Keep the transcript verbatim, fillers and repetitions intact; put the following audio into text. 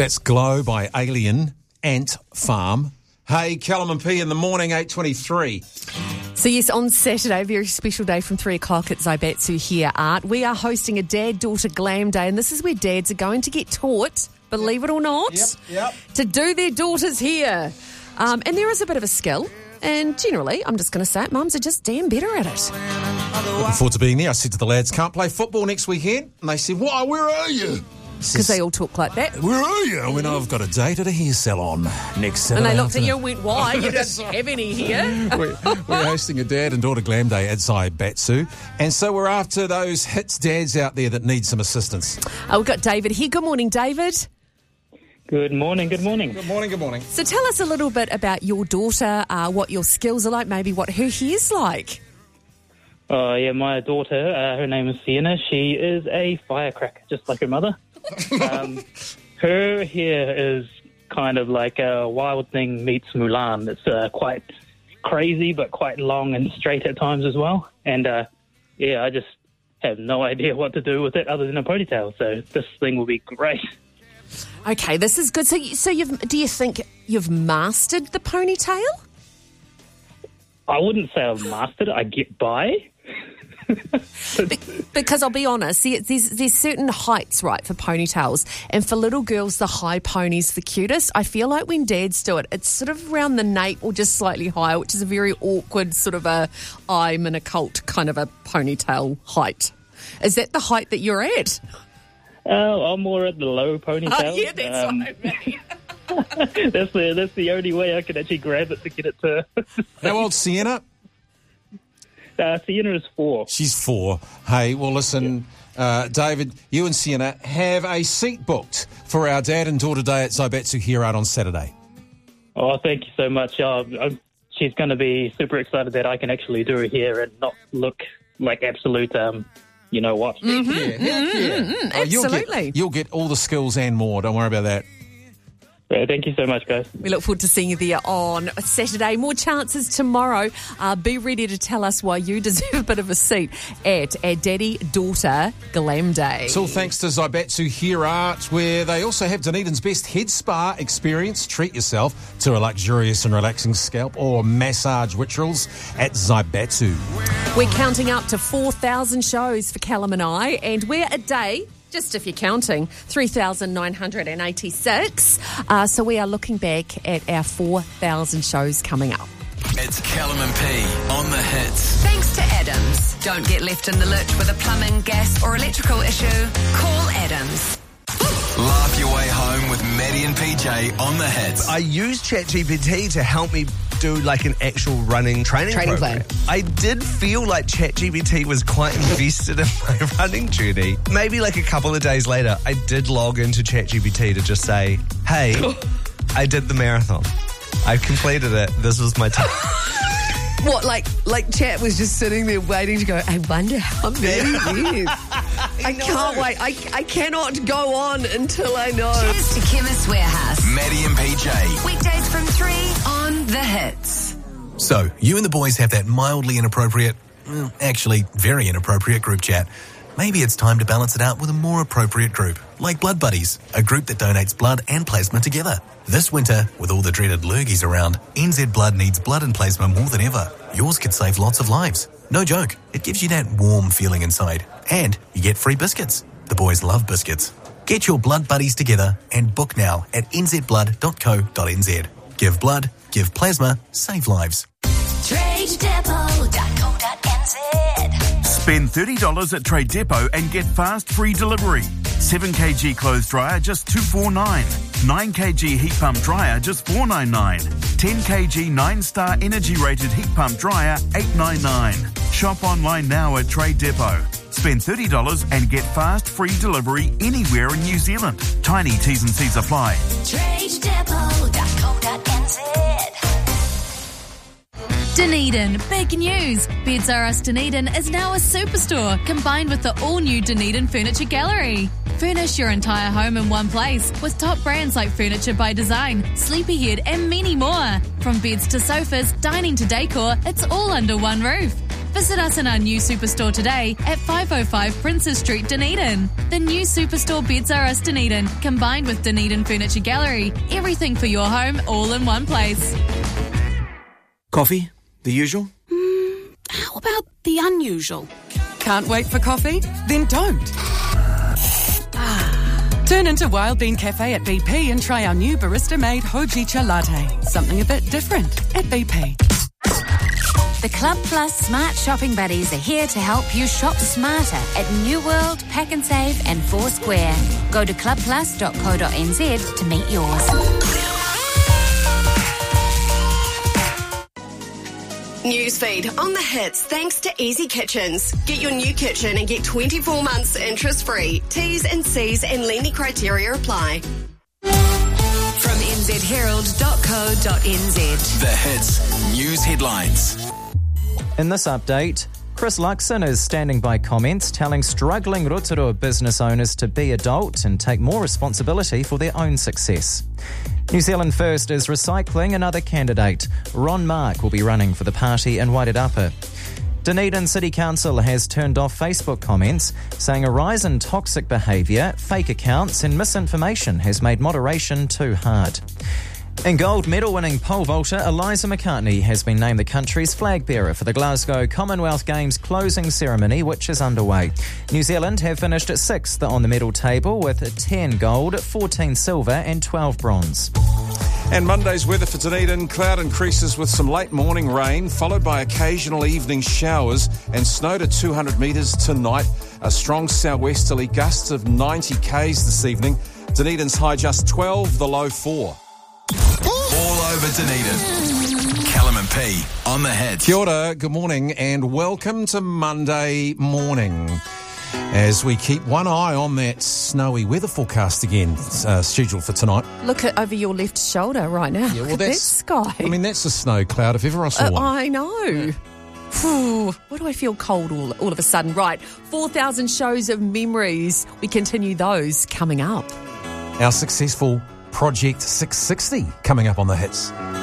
That's Glow by Alien Ant Farm. Hey, Callum and P in the morning, eight twenty-three. So yes, on Saturday, a very special day from three o'clock at Zaibatsu here, Art. We are hosting a dad-daughter glam day, and this is where dads are going to get taught, believe yep. it or not, yep, yep. to do their daughter's hair. Um, and there is a bit of a skill, and generally, I'm just going to say it, mums are just damn better at it. Looking forward to being there. I said to the lads, can't play football next weekend. And they said, why, where are you? Because they all talk like that. Where are you? I went, I've got a date at a hair salon next Saturday. And they looked afternoon. at you and went, why? You don't have any here. we're, we're hosting a dad and daughter glam day at Zaibatsu. And so we're after those hits dads out there that need some assistance. Oh, we've got David here. Good morning, David. Good morning, good morning. Good morning, good morning. So tell us a little bit about your daughter, uh, what your skills are like, maybe what her hair's like. Oh, uh, yeah, my daughter, uh, her name is Sienna. She is a firecracker, just like her mother. um, her hair is kind of like a Wild Thing meets Mulan. It's uh, quite crazy, but quite long and straight at times as well. And, uh, yeah, I just have no idea what to do with it other than a ponytail. So this thing will be great. Okay, this is good. So, so you've, do you think you've mastered the ponytail? I wouldn't say I've mastered it. I get by. Be- because I'll be honest, there's, there's certain heights, right, for ponytails. And for little girls, the high pony's the cutest. I feel like when dads do it, it's sort of around the nape or just slightly higher, which is a very awkward sort of a I'm in a cult kind of a ponytail height. Is that the height that you're at? Oh, I'm more at the low ponytail. Oh, yeah, that's um, what I mean. that's, the, that's the only way I can actually grab it to get it to... How old's Sienna? Uh, Sienna is four. She's four. Hey, well, listen, yeah. uh, David, you and Sienna have a seat booked for our dad and daughter day at Zaibatsu here out on Saturday. Oh, thank you so much. Uh, I'm, she's going to be super excited that I can actually do her hair and not look like absolute... Um, You know what? Mm-hmm. Yeah, yeah, yeah. Mm-hmm. Oh, you'll Absolutely. Get, you'll get all the skills and more. Don't worry about that. Yeah, thank you so much, guys. We look forward to seeing you there on Saturday. More chances tomorrow. Uh, be ready to tell us why you deserve a bit of a seat at our Daddy-Daughter Glam Day. It's all thanks to Zaibatsu Hair Art, where they also have Dunedin's best head spa experience. Treat yourself to a luxurious and relaxing scalp or massage rituals at Zaibatsu. We're counting up to four thousand shows for Callum and I, and we're a day... just if you're counting, three thousand nine hundred eighty-six. Uh, so we are looking back at our four thousand shows coming up. It's Callum and P on the hits. Thanks to Adams. Don't get left in the lurch with a plumbing, gas or electrical issue. Call Adams. Laugh your way home with Maddie and P J on the hits. I used ChatGPT to help me do like an actual running training, Training program. plan. I did feel like ChatGPT was quite invested in my running journey. Maybe like a couple of days later, I did log into ChatGPT to just say, hey, I did the marathon. I completed it. This was my time. What, like like Chat was just sitting there waiting to go, I wonder how many years. I can't wait. I, I cannot go on until I know. Cheers to Chemist Warehouse. Maddie and P J. Weekdays from three on the hits. So, you and the boys have that mildly inappropriate, well, actually very inappropriate group chat. Maybe it's time to balance it out with a more appropriate group, like Blood Buddies, a group that donates blood and plasma together. This winter, with all the dreaded lurgies around, N Z Blood needs blood and plasma more than ever. Yours could save lots of lives. No joke, it gives you that warm feeling inside. And you get free biscuits. The boys love biscuits. Get your Blood Buddies together and book now at n z blood dot co dot n z. Give blood, give plasma, save lives. trade depot dot co dot n z. Spend thirty dollars at Trade Depot and get fast free delivery. seven kilogram clothes dryer just two hundred forty-nine dollars. nine kilogram heat pump dryer just four hundred ninety-nine dollars. ten kilogram nine star energy rated heat pump dryer eight hundred ninety-nine dollars. Shop online now at Trade Depot. Spend thirty dollars and get fast free delivery anywhere in New Zealand. Tiny T's and C's apply. trade depot dot co dot n z. Dunedin, big news! Beds R Us Dunedin is now a superstore combined with the all-new Dunedin Furniture Gallery. Furnish your entire home in one place with top brands like Furniture by Design, Sleepyhead and many more. From beds to sofas, dining to decor, it's all under one roof. Visit us in our new superstore today at five oh five Princes Street, Dunedin. The new superstore Beds R Us Dunedin, combined with Dunedin Furniture Gallery. Everything for your home all in one place. Coffee? The usual? Mm, how about the unusual? Can't wait for coffee? Then don't. Ah. Turn into Wild Bean Cafe at B P and try our new barista-made Hojicha Latte. Something a bit different at B P. The Club Plus Smart Shopping Buddies are here to help you shop smarter at New World, Pack and Save and Foursquare. Go to club plus dot co dot n z to meet yours. Newsfeed on the hits thanks to Easy Kitchens. Get your new kitchen and get twenty-four months interest-free. T's and C's and Lenny criteria apply. From n z herald dot co dot n z. The hits news headlines. In this update, Chris Luxon is standing by comments telling struggling Rotorua business owners to be adult and take more responsibility for their own success. New Zealand First is recycling another candidate. Ron Mark will be running for the party in Wairarapa. Dunedin City Council has turned off Facebook comments, saying a rise in toxic behaviour, fake accounts and misinformation has made moderation too hard. In gold medal-winning pole vaulter Eliza McCartney has been named the country's flag bearer for the Glasgow Commonwealth Games closing ceremony, which is underway. New Zealand have finished at sixth on the medal table with ten gold, fourteen silver and twelve bronze. And Monday's weather for Dunedin, cloud increases with some late morning rain, followed by occasional evening showers and snow to two hundred metres tonight. A strong southwesterly gusts of ninety k's this evening. Dunedin's high just twelve, the low four. All over Dunedin. Callum and P on the hits. Kia ora, good morning and welcome to Monday morning. As we keep one eye on that snowy weather forecast again, uh, scheduled for tonight. Look at over your left shoulder right now. Yeah, well, Look at that's that sky. I mean, that's a snow cloud if ever I saw Uh, one. I know. Yeah. Whew, why do I feel cold all, all of a sudden? Right, four thousand shows of memories. We continue those coming up. Our successful Project six sixty coming up on the hits.